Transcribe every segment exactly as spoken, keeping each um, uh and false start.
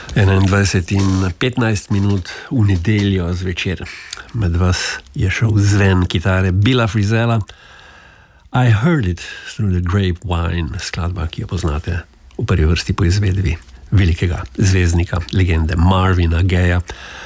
enaindvajset in petnajst minut v nedeljo zvečer. Med vas je šel zven kitare Billa Frisella. I heard it through the grapevine, skladba, ki jo poznate v prvi vrsti po izvedbi velikega zvezdnika, legende Marvina Gayeja.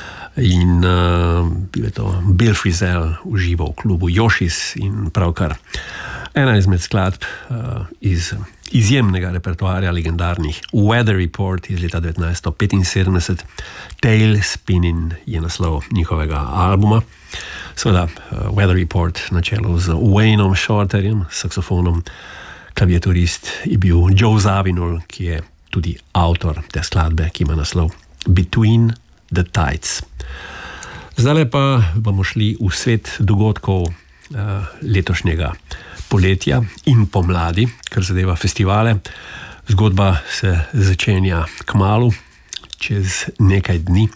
In uh, bil je to Bill Frisell v živo v klubu Yoshis in pravkar ena izmed skladb uh, iz izjemnega repertoarja legendarnih Weather Report iz leta devetnajststo petinsedemdeset. Tail Spinning je naslov njihovega albuma. Seveda uh, Weather Report na čelu z Wayneom Shorterjem, saksofonom. Klaviaturist je bil Joe Zawinul, ki je tudi avtor te skladbe, ki ima naslov Between the Tides. Zdaj pa bomo šli v svet dogodkov uh, letošnjega poletja in pomladi, kar zadeva festivale. Zgodba se začenja kmalu, čez nekaj dni.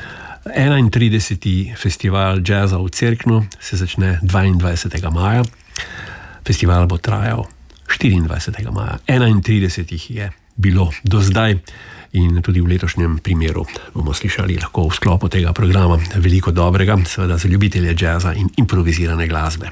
enaintrideseti festival jazza v Cerknu se začne dvaindvajsetega maja. Festival bo trajal štiriindvajsetega maja. enaintrideset jih je bilo do zdaj in tudi v letošnjem primeru bomo slišali lahko v sklopu tega programa veliko dobrega, seveda za ljubitelje jazza in improvizirane glasbe.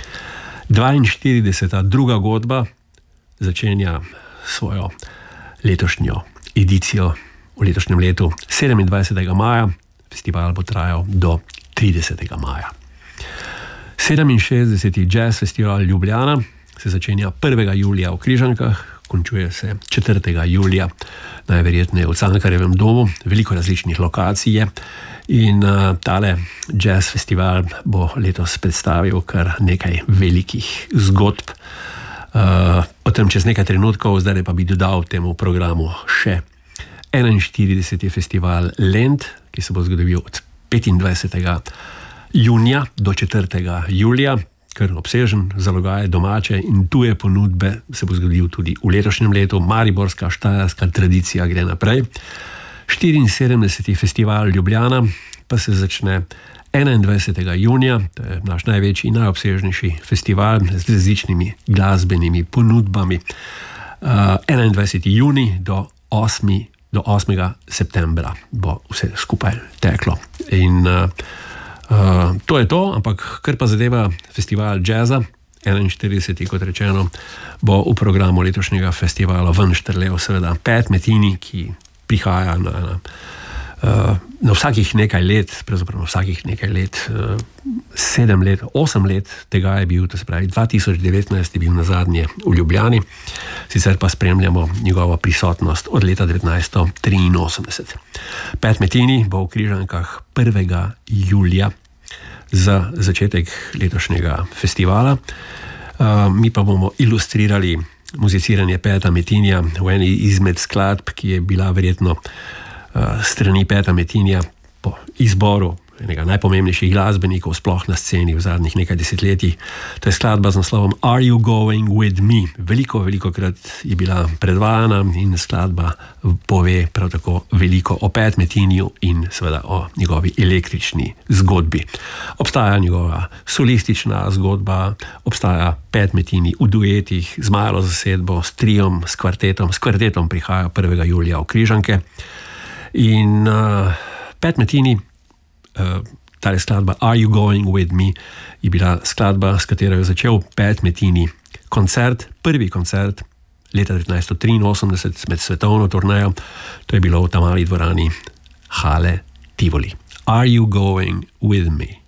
dvainštirideseta druga godba začenja svojo letošnjo edicijo v letošnjem letu sedemindvajsetega maja. Festival bo trajal do tridesetega maja. sedeminšestdeseti Jazz Festival Ljubljana se začenja prvega julija v Križankah, končuje se četrtega julija, najverjetneje v Cankarjevem domu. Veliko različnih lokacij je in uh, tale jazz festival bo letos predstavil kar nekaj velikih zgodb. Uh, o tem čez nekaj trenutkov, zdaj pa bi dodal temu programu še enainštirideseti festival Lent, ki se bo zgodil od petindvajsetega junija do četrtega julija. Kar obsežen, zalogaj domače in tuje ponudbe se bo zgodil tudi v letošnjem letu. Mariborska, štajerska tradicija gre naprej. štiriinsedemdeseti festival Ljubljana pa se začne enaindvajsetega junija. To je naš največji in najobsežnejši festival z različnimi glasbenimi ponudbami. Uh, enaindvajseti junij do osmi do osmega septembra bo vse skupaj teklo. In uh, Uh, to je to, ampak kar pa zadeva festival jazza, enainštirideseti, kot rečeno, bo v programu letošnjega festivala ven štrlel seveda Pat Metheny, ki prihaja na, na, uh, na vsakih nekaj let, pravzaprav na vsakih nekaj let, uh, sedem let, osem let tega je bil, to se pravi dva tisoč devetnajst je bil nazadnje v Ljubljani, sicer pa spremljamo njegovo prisotnost od leta devetnajststo triinosemdeset. Pat Metheny bo v Križankah prvega julija za začetek letošnjega festivala. Uh, mi pa bomo ilustrirali muziciranje Pata Methenyja v eni izmed skladb, ki je bila verjetno uh, strani Pata Methenyja po izboru enega najpomembnejših glasbenikov sploh na sceni v zadnjih nekaj desetletjih. To je skladba z naslovom Are You Going With Me? Veliko, veliko krat je bila predvajana in skladba pove prav tako veliko o Pat Methenyju in seveda o njegovi električni zgodbi. Obstaja njegova solistična zgodba, obstaja Pat Metheny v duetih z malo zasedbo, s triom, s kvartetom. S kvartetom prihaja prvega julija v Križanke. In uh, Pat Metheny, Uh, ta skladba Are You Going With Me je bila skladba, s katero je začel Pat Metheny koncert, prvi koncert leta devetnajststo triinosemdeset med svetovno turnejo. To je bilo v ta mali dvorani Hale Tivoli. Are You Going With Me?